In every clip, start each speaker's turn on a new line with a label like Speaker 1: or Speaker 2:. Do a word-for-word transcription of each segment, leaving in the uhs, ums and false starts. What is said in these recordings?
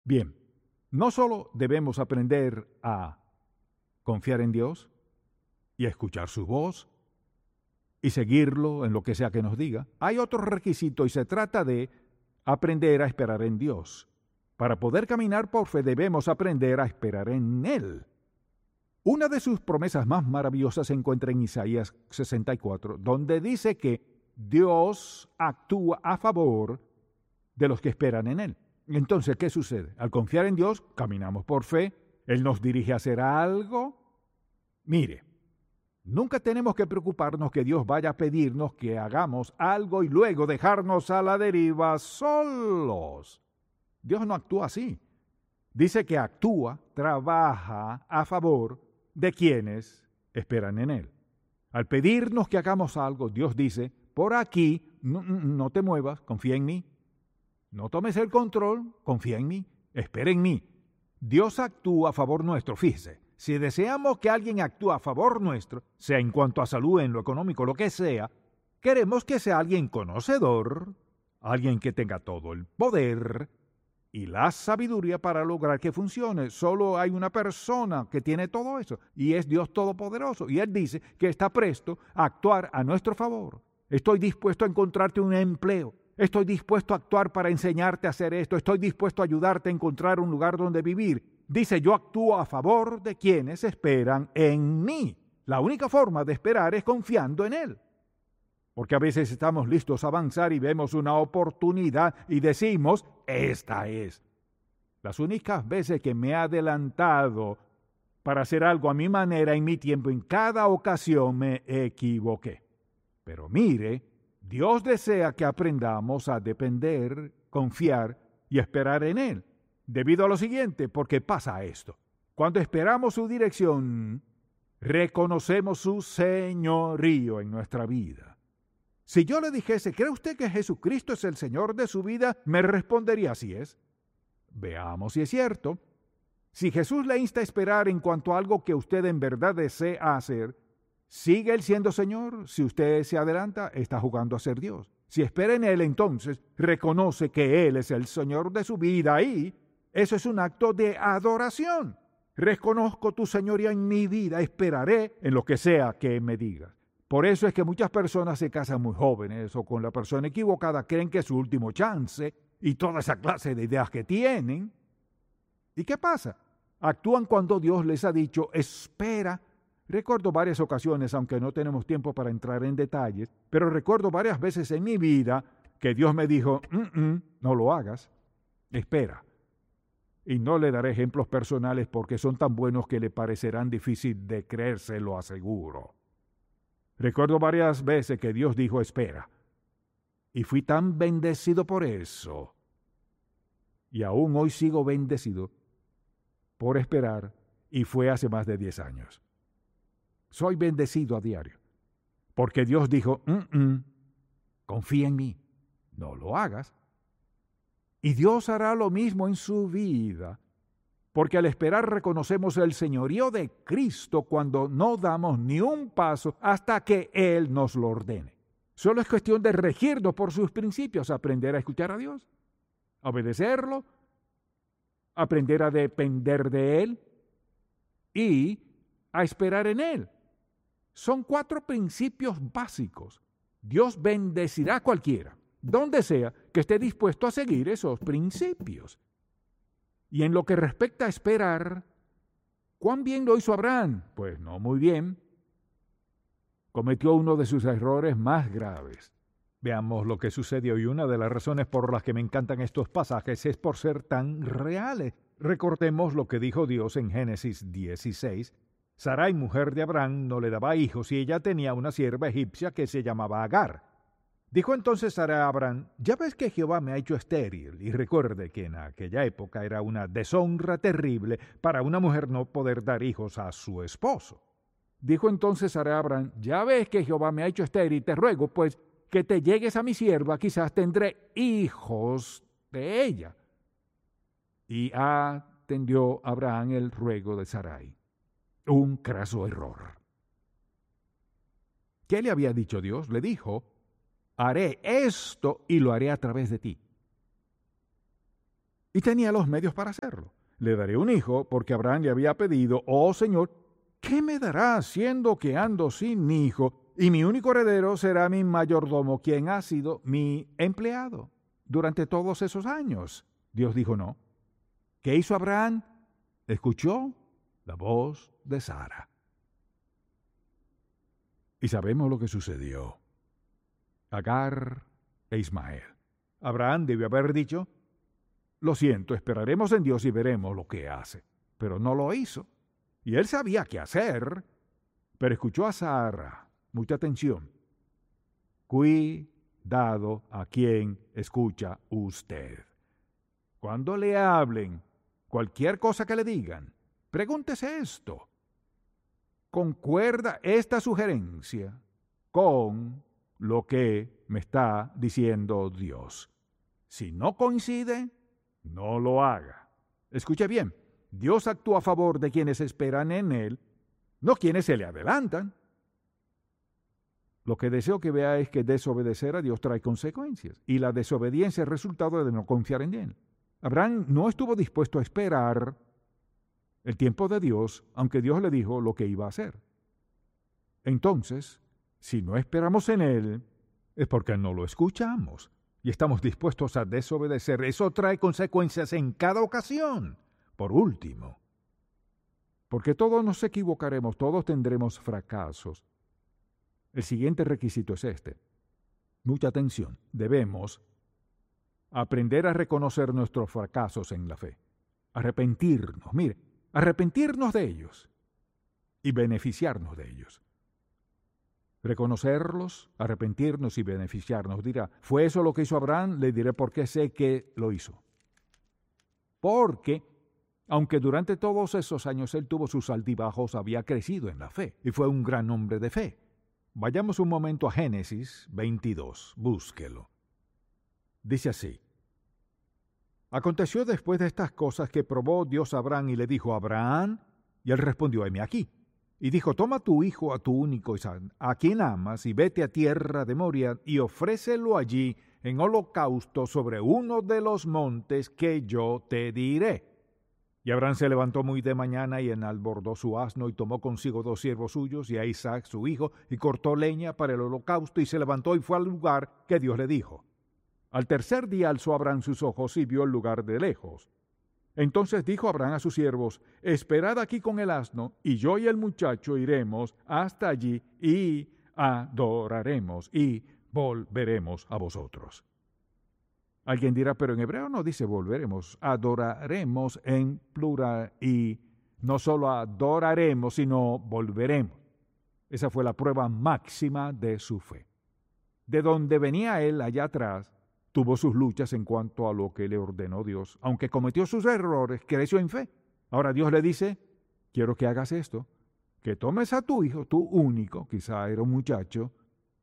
Speaker 1: Bien, no solo debemos aprender a confiar en Dios y a escuchar su voz y seguirlo en lo que sea que nos diga, hay otro requisito y se trata de aprender a esperar en Dios. Para poder caminar por fe debemos aprender a esperar en Él. Una de sus promesas más maravillosas se encuentra en Isaías sesenta y cuatro, donde dice que Dios actúa a favor de los que esperan en Él. Entonces, ¿qué sucede? Al confiar en Dios, caminamos por fe, Él nos dirige a hacer algo. Mire, nunca tenemos que preocuparnos que Dios vaya a pedirnos que hagamos algo y luego dejarnos a la deriva solos. Dios no actúa así. Dice que actúa, trabaja a favor de quienes esperan en Él. Al pedirnos que hagamos algo, Dios dice, por aquí, no, no te muevas, confía en mí. No tomes el control, confía en mí, espera en mí. Dios actúa a favor nuestro, fíjese. Si deseamos que alguien actúe a favor nuestro, sea en cuanto a salud, en lo económico, lo que sea, queremos que sea alguien conocedor, alguien que tenga todo el poder y la sabiduría para lograr que funcione. Solo hay una persona que tiene todo eso, y es Dios Todopoderoso. Y Él dice que está presto a actuar a nuestro favor. Estoy dispuesto a encontrarte un empleo. Estoy dispuesto a actuar para enseñarte a hacer esto. Estoy dispuesto a ayudarte a encontrar un lugar donde vivir. Dice, yo actúo a favor de quienes esperan en mí. La única forma de esperar es confiando en Él. Porque a veces estamos listos a avanzar y vemos una oportunidad y decimos, esta es. Las únicas veces que me he adelantado para hacer algo a mi manera, en mi tiempo, en cada ocasión me equivoqué. Pero mire, Dios desea que aprendamos a depender, confiar y esperar en Él. Debido a lo siguiente, porque pasa esto. Cuando esperamos su dirección, reconocemos su señorío en nuestra vida. Si yo le dijese, ¿cree usted que Jesucristo es el Señor de su vida? Me respondería, así es. Veamos si es cierto. Si Jesús le insta a esperar en cuanto a algo que usted en verdad desea hacer, ¿sigue Él siendo Señor? Si usted se adelanta, está jugando a ser Dios. Si espera en Él, entonces reconoce que Él es el Señor de su vida y eso es un acto de adoración. Reconozco tu señoría en mi vida, esperaré en lo que sea que me digas. Por eso es que muchas personas se casan muy jóvenes o con la persona equivocada, creen que es su último chance y toda esa clase de ideas que tienen. ¿Y qué pasa? Actúan cuando Dios les ha dicho, espera. Recuerdo varias ocasiones, aunque no tenemos tiempo para entrar en detalles, pero recuerdo varias veces en mi vida que Dios me dijo, Mm-mm, no lo hagas, espera. Y no le daré ejemplos personales porque son tan buenos que le parecerán difícil de creerse, lo aseguro. Recuerdo varias veces que Dios dijo, espera. Y fui tan bendecido por eso. Y aún hoy sigo bendecido por esperar, y fue hace más de diez años. Soy bendecido a diario, porque Dios dijo, Mm-mm, confía en mí, no lo hagas. Y Dios hará lo mismo en su vida, porque al esperar reconocemos el señorío de Cristo cuando no damos ni un paso hasta que Él nos lo ordene. Solo es cuestión de regirnos por sus principios, aprender a escuchar a Dios, obedecerlo, aprender a depender de Él y a esperar en Él. Son cuatro principios básicos. Dios bendecirá a cualquiera, donde sea, que esté dispuesto a seguir esos principios. Y en lo que respecta a esperar, ¿cuán bien lo hizo Abraham? Pues no muy bien. Cometió uno de sus errores más graves. Veamos lo que sucedió, y una de las razones por las que me encantan estos pasajes es por ser tan reales. Recordemos lo que dijo Dios en Génesis dieciséis. Sarai, mujer de Abraham, no le daba hijos y ella tenía una sierva egipcia que se llamaba Agar. Dijo entonces Sarai a Abraham, ya ves que Jehová me ha hecho estéril, y recuerde que en aquella época era una deshonra terrible para una mujer no poder dar hijos a su esposo. Dijo entonces Sarai a Abraham, ya ves que Jehová me ha hecho estéril, te ruego pues que te llegues a mi sierva, quizás tendré hijos de ella. Y atendió Abraham el ruego de Sarai. Un craso error. ¿Qué le había dicho Dios? Le dijo, haré esto y lo haré a través de ti. y tenía los medios para hacerlo. Le daré un hijo porque Abraham le había pedido, oh Señor, ¿qué me darás siendo que ando sin hijo y mi único heredero será mi mayordomo, quien ha sido mi empleado durante todos esos años? Dios dijo no. ¿Qué hizo Abraham? Escuchó la voz de Sara. Y sabemos lo que sucedió. Agar e Ismael. Abraham debió haber dicho, lo siento, esperaremos en Dios y veremos lo que hace. Pero no lo hizo. Y él sabía qué hacer, pero escuchó a Sara. Mucha atención. Cuidado a quien escucha usted. Cuando le hablen, cualquier cosa que le digan, pregúntese esto. ¿Concuerda esta sugerencia con lo que me está diciendo Dios? Si no coincide, no lo haga. Escuche bien, Dios actúa a favor de quienes esperan en Él, no quienes se le adelantan. Lo que deseo que vea es que desobedecer a Dios trae consecuencias, y la desobediencia es resultado de no confiar en Él. Abraham no estuvo dispuesto a esperar el tiempo de Dios, aunque Dios le dijo lo que iba a hacer. Entonces, si no esperamos en Él, es porque no lo escuchamos y estamos dispuestos a desobedecer. Eso trae consecuencias en cada ocasión. Por último, porque todos nos equivocaremos, todos tendremos fracasos. El siguiente requisito es este. Mucha atención. Debemos aprender a reconocer nuestros fracasos en la fe. Arrepentirnos. Mire, arrepentirnos de ellos y beneficiarnos de ellos. Reconocerlos, arrepentirnos y beneficiarnos. Dirá, ¿fue eso lo que hizo Abraham? Le diré por qué sé que lo hizo. Porque, aunque durante todos esos años él tuvo sus altibajos, había crecido en la fe y fue un gran hombre de fe. Vayamos un momento a Génesis veintidós, búsquelo. Dice así. Aconteció después de estas cosas que probó Dios a Abraham y le dijo, Abraham, y él respondió, heme aquí. Y dijo, toma tu hijo, a tu único Isaac, a quien amas, y vete a tierra de Moria, y ofrécelo allí en holocausto sobre uno de los montes que yo te diré. Y Abraham se levantó muy de mañana y enalbordó su asno, y tomó consigo dos siervos suyos, y a Isaac su hijo, y cortó leña para el holocausto, y se levantó y fue al lugar que Dios le dijo. Al tercer día alzó Abraham sus ojos y vio el lugar de lejos. Entonces dijo Abraham a sus siervos, esperad aquí con el asno, y yo y el muchacho iremos hasta allí y adoraremos y volveremos a vosotros. Alguien dirá, pero en hebreo no dice volveremos, adoraremos en plural y no solo adoraremos, sino volveremos. Esa fue la prueba máxima de su fe. De donde venía él allá atrás, tuvo sus luchas en cuanto a lo que le ordenó Dios. Aunque cometió sus errores, creció en fe. Ahora Dios le dice, quiero que hagas esto, que tomes a tu hijo, tu único, quizá era un muchacho,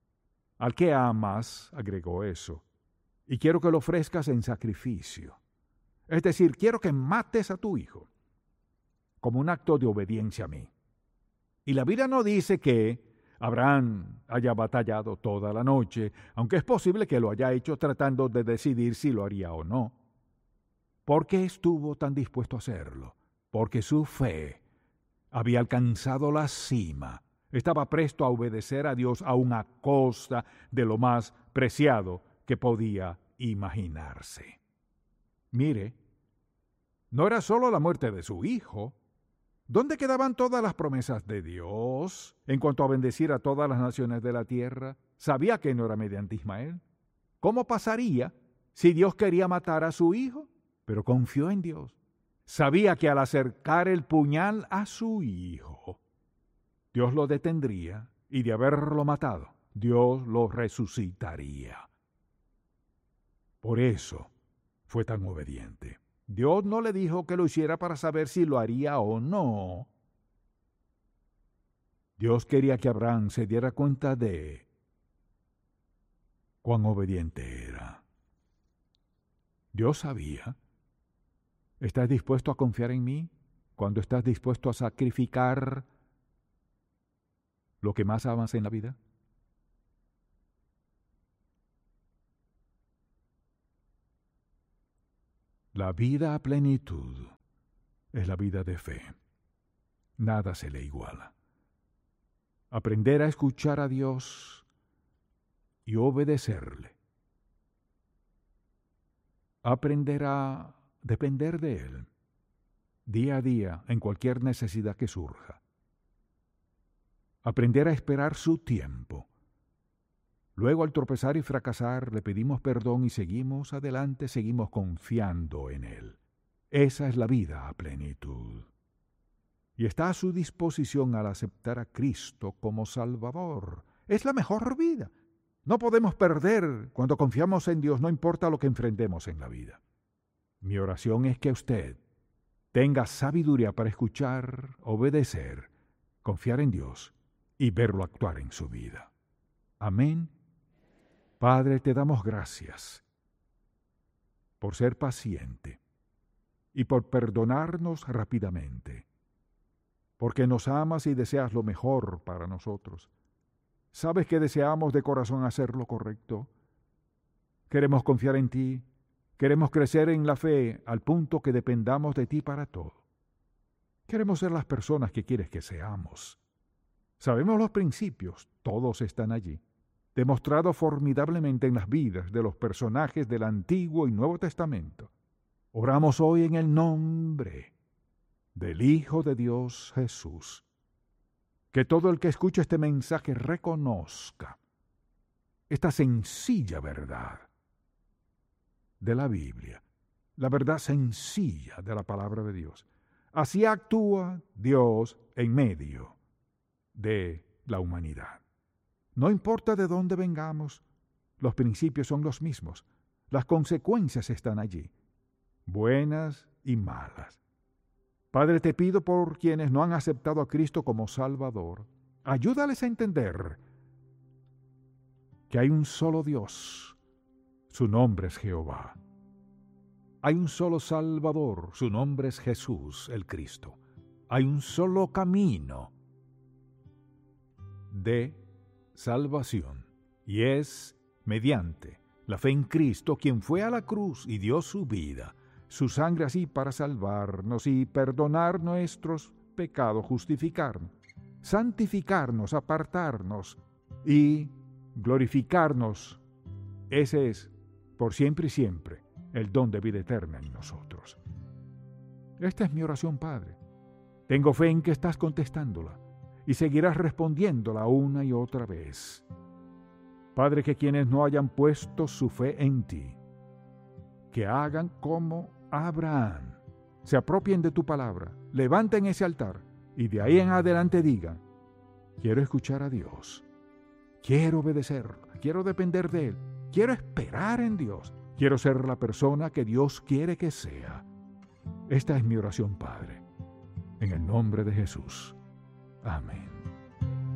Speaker 1: al que amas, agregó eso, y quiero que lo ofrezcas en sacrificio. Es decir, quiero que mates a tu hijo, como un acto de obediencia a mí. Y la Biblia no dice que Abraham haya batallado toda la noche, aunque es posible que lo haya hecho tratando de decidir si lo haría o no. ¿Por qué estuvo tan dispuesto a hacerlo? Porque su fe había alcanzado la cima. Estaba presto a obedecer a Dios aun a costa de lo más preciado que podía imaginarse. Mire, no era solo la muerte de su hijo. ¿Dónde quedaban todas las promesas de Dios en cuanto a bendecir a todas las naciones de la tierra? Sabía que no era mediante Ismael. ¿Cómo pasaría si Dios quería matar a su hijo? Pero confió en Dios. Sabía que al acercar el puñal a su hijo, Dios lo detendría y de haberlo matado, Dios lo resucitaría. Por eso fue tan obediente. Dios no le dijo que lo hiciera para saber si lo haría o no. Dios quería que Abraham se diera cuenta de cuán obediente era. Dios sabía. ¿Estás dispuesto a confiar en mí cuando estás dispuesto a sacrificar lo que más amas en la vida? La vida a plenitud es la vida de fe. Nada se le iguala. Aprender a escuchar a Dios y obedecerle. Aprender a depender de Él día a día en cualquier necesidad que surja. Aprender a esperar su tiempo. Luego, al tropezar y fracasar, le pedimos perdón y seguimos adelante, seguimos confiando en Él. Esa es la vida a plenitud. Y está a su disposición al aceptar a Cristo como Salvador. Es la mejor vida. No podemos perder cuando confiamos en Dios, no importa lo que enfrentemos en la vida. Mi oración es que usted tenga sabiduría para escuchar, obedecer, confiar en Dios y verlo actuar en su vida. Amén. Padre, te damos gracias por ser paciente y por perdonarnos rápidamente, porque nos amas y deseas lo mejor para nosotros. Sabes que deseamos de corazón hacer lo correcto. Queremos confiar en ti, queremos crecer en la fe al punto que dependamos de ti para todo. Queremos ser las personas que quieres que seamos. Sabemos los principios, todos están allí, demostrado formidablemente en las vidas de los personajes del Antiguo y Nuevo Testamento. Oramos hoy en el nombre del Hijo de Dios Jesús. Que todo el que escuche este mensaje reconozca esta sencilla verdad de la Biblia, la verdad sencilla de la palabra de Dios. Así actúa Dios en medio de la humanidad. No importa de dónde vengamos, los principios son los mismos. Las consecuencias están allí, buenas y malas. Padre, te pido por quienes no han aceptado a Cristo como Salvador, ayúdales a entender que hay un solo Dios, su nombre es Jehová. Hay un solo Salvador, su nombre es Jesús, el Cristo. Hay un solo camino de salvación, y es mediante la fe en Cristo, quien fue a la cruz y dio su vida, su sangre así para salvarnos y perdonar nuestros pecados, justificarnos, santificarnos, apartarnos y glorificarnos. Ese es, por siempre y siempre, el don de vida eterna en nosotros. Esta es mi oración, Padre. Tengo fe en que estás contestándola y seguirás respondiéndola una y otra vez. Padre, que quienes no hayan puesto su fe en ti, que hagan como Abraham, se apropien de tu palabra, levanten ese altar y de ahí en adelante digan: quiero escuchar a Dios, quiero obedecerlo, quiero depender de Él, quiero esperar en Dios, quiero ser la persona que Dios quiere que sea. Esta es mi oración, Padre, en el nombre de Jesús. Amén.